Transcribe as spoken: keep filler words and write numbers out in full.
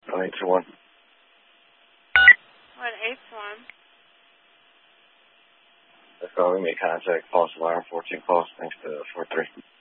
one eight two one. one eight two one. Let's go. We made contact. False alarm. fourteen false. Thanks to four three.